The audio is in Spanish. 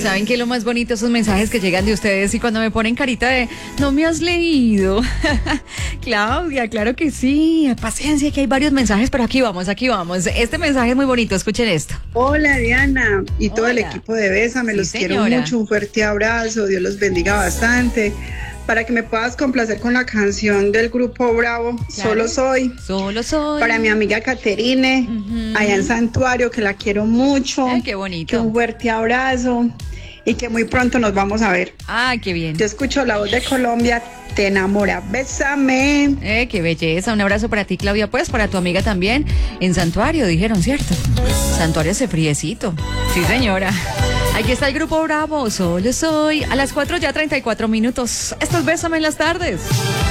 ¿saben qué es lo más bonito? Esos mensajes que llegan de ustedes y cuando me ponen carita de, no me has leído. Claudia, claro que sí, paciencia que hay varios mensajes, pero aquí vamos. Este mensaje es muy bonito, escuchen esto. Hola Diana y todo el Hola. equipo de Bésame, Sí, los quiero señora. mucho, un fuerte abrazo, Dios los bendiga bastante. Para que me puedas complacer con la canción del grupo Bravo, Claro. Solo Soy. Solo soy. Para mi amiga Caterine, allá en Santuario, que la quiero mucho. Ay, qué Que bonito. un fuerte abrazo y que muy pronto nos vamos a ver. Ay, qué bien. Yo escucho la voz de Colombia, te enamora, bésame. Qué belleza. Un abrazo para ti, Claudia, pues para tu amiga también. En Santuario, dijeron, ¿cierto? Santuario hace friecito. Sí, señora. Aquí está el grupo Bravo, Solo Soy. A las 4:34. Esto es Bésame en las tardes.